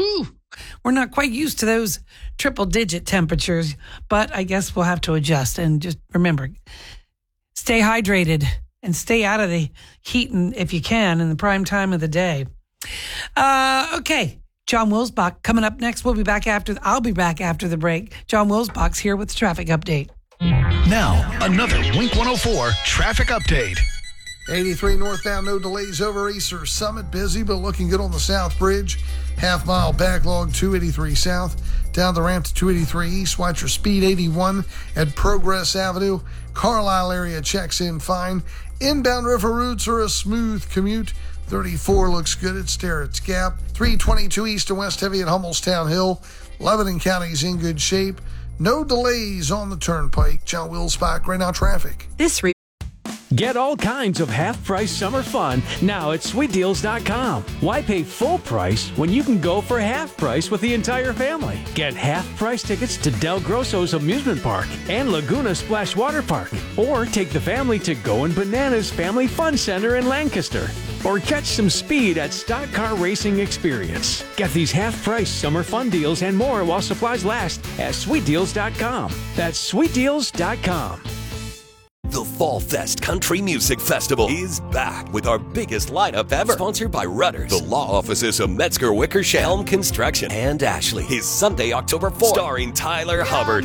Ooh, we're not quite used to those triple-digit temperatures, but I guess we'll have to adjust. And just remember, stay hydrated and stay out of the heat if you can in the prime time of the day. Okay. John Wilsbach coming up next. I'll be back after the break. John Wilsbach's here with the traffic update. Now, another Wink 104 traffic update. 83 northbound, no delays over Easter Summit. Busy, but looking good on the South Bridge. Half-mile backlog, 283 south. Down the ramp to 283 east. Watch your speed, 81 at Progress Avenue. Carlisle area checks in fine. Inbound river routes are a smooth commute. 34 looks good at Sterrett's Gap. 322 east and west heavy at Hummelstown Hill. Lebanon County's in good shape. No delays on the turnpike. John Wilsbach, right now traffic. Get all kinds of half-price summer fun now at SweetDeals.com. Why pay full price when you can go for half price with the entire family? Get half-price tickets to Del Grosso's Amusement Park and Laguna Splash Water Park. Or take the family to Goin' Bananas Family Fun Center in Lancaster. Or catch some speed at Stock Car Racing Experience. Get these half-price summer fun deals and more while supplies last at SweetDeals.com. That's SweetDeals.com. The Fall Fest Country Music Festival is back with our biggest lineup ever. Sponsored by Rudders, the law offices of Metzger Wickersham, Helm Construction, and Ashley. Is Sunday, October 4th. Starring Tyler Hubbard,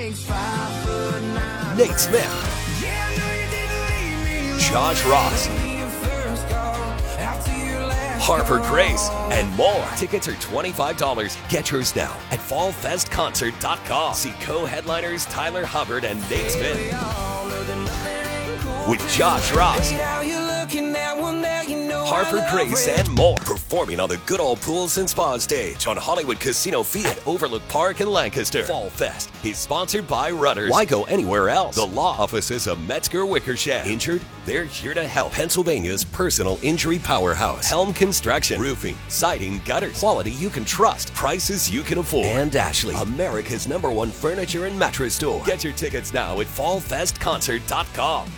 Nate Smith, Josh Ross, Harper Grace, and more. Tickets are $25. Get yours now at fallfestconcert.com. See co-headliners Tyler Hubbard and Nate Smith with Josh Ross, Harper Grace, and more. Performing on the Good Old Pools and Spa stage on Hollywood Casino Field at Overlook Park in Lancaster. Fall Fest is sponsored by Rudders. Why go anywhere else? The law offices of Metzger Wickersham. Injured? They're here to help. Pennsylvania's personal injury powerhouse. Helm Construction. Roofing, siding, gutters. Quality you can trust. Prices you can afford. And Ashley, America's #1 furniture and mattress store. Get your tickets now at fallfestconcert.com.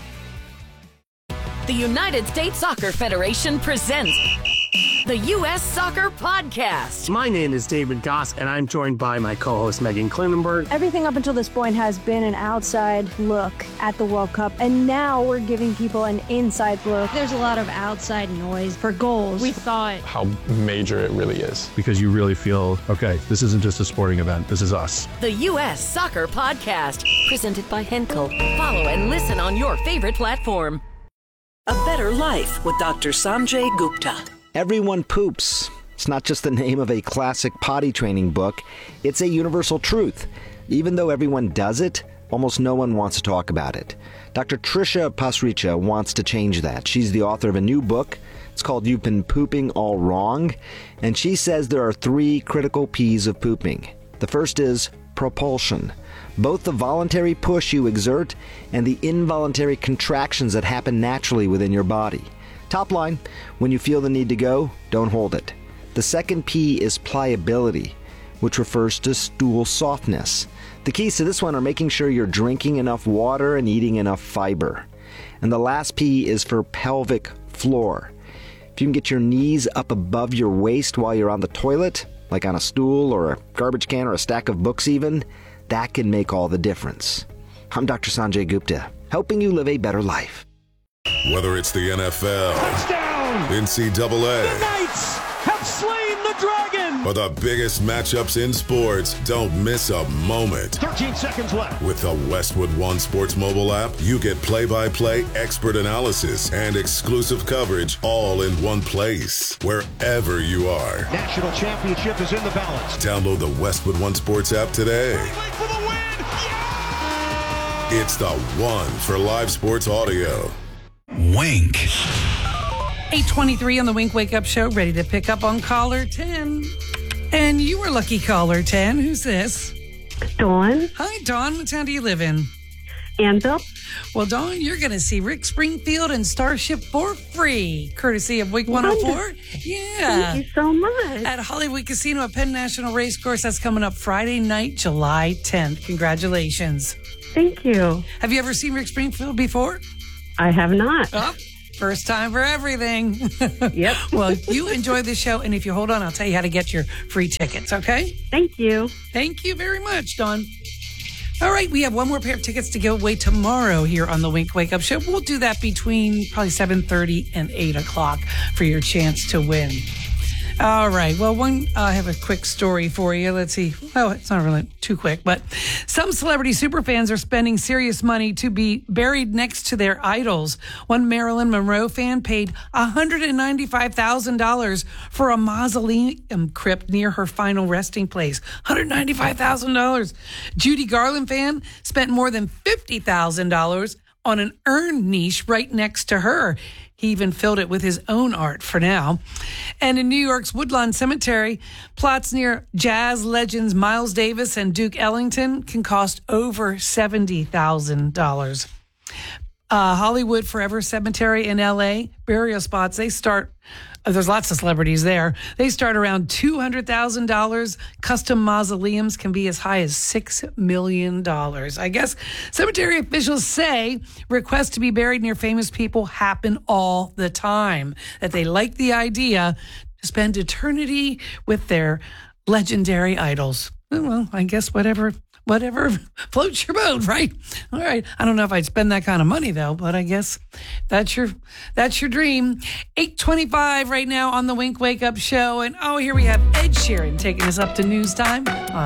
The United States Soccer Federation presents the U.S. Soccer Podcast. My name is David Goss, and I'm joined by my co-host Megan Klinenberg. Everything up until this point has been an outside look at the World Cup, and now we're giving people an inside look. There's a lot of outside noise for goals. We thought how major it really is. Because you really feel, okay, this isn't just a sporting event, this is us. The U.S. Soccer Podcast, presented by Henkel. Follow and listen on your favorite platform. A Better Life with Dr. Sanjay Gupta. Everyone poops. It's not just the name of a classic potty training book. It's a universal truth. Even though everyone does it, almost no one wants to talk about it. Dr. Trisha Pasricha wants to change that. She's the author of a new book. It's called You've Been Pooping All Wrong. And she says there are 3 critical P's of pooping. The first is propulsion. Both the voluntary push you exert and the involuntary contractions that happen naturally within your body. Top line, when you feel the need to go, don't hold it. The second P is pliability, which refers to stool softness. The keys to this one are making sure you're drinking enough water and eating enough fiber. And the last P is for pelvic floor. If you can get your knees up above your waist while you're on the toilet, like on a stool or a garbage can or a stack of books even, that can make all the difference. I'm Dr. Sanjay Gupta, helping you live a better life. Whether it's the NFL, touchdown, NCAA, the Knights have slain the dragon, or the biggest matchups in sports, don't miss a moment. 13 seconds left. With the Westwood One Sports mobile app, you get play-by-play expert analysis and exclusive coverage all in one place, wherever you are. National championship is in the balance. Download the Westwood One Sports app today. For the win. Yeah! It's the one for live sports audio. Wink. 8:23 on the Wink Wake Up Show, ready to pick up on caller 10. And you were lucky caller 10. Who's this? Dawn. Hi, Dawn. What town do you live in? Anvil. Well, Dawn, you're going to see Rick Springfield and Starship for free, courtesy of Wink 104. Yeah. Thank you so much. At Hollywood Casino at Penn National Racecourse. That's coming up Friday night, July 10th. Congratulations. Thank you. Have you ever seen Rick Springfield before? I have not. Oh, First time for everything. Yep. Well, you enjoy the show, and if you hold on, I'll tell you how to get your free tickets, okay? Thank you. Thank you very much, Dawn. All right, we have one more pair of tickets to give away tomorrow here on the Wink Wake Up Show. We'll do that between probably 7:30 and 8 o'clock for your chance to win. All right. Well, I have a quick story for you. Let's see. Oh, it's not really too quick, but some celebrity superfans are spending serious money to be buried next to their idols. One Marilyn Monroe fan paid $195,000 for a mausoleum crypt near her final resting place. $195,000. Judy Garland fan spent more than $50,000 on an urn niche right next to her. He even filled it with his own art for now. And in New York's Woodlawn Cemetery, plots near jazz legends Miles Davis and Duke Ellington can cost over $70,000. Hollywood Forever Cemetery in L.A., burial spots, there's lots of celebrities there. They start around $200,000. Custom mausoleums can be as high as $6 million. I guess cemetery officials say requests to be buried near famous people happen all the time, that they like the idea to spend eternity with their legendary idols. Well, I guess whatever floats your boat, right? All right. I don't know if I'd spend that kind of money though, but I guess that's your dream. 8:25 right now on the Wink Wake Up Show. And here we have Ed Sheeran taking us up to news time on